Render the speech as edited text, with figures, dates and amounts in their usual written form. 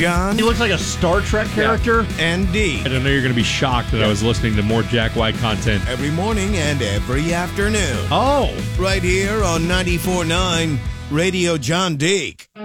John He looks like a Star Trek character. and D. I know you're going to be shocked that I was listening to more Jack White content. Every morning and every afternoon. Oh. Right here on 94.9 Radio John Deek.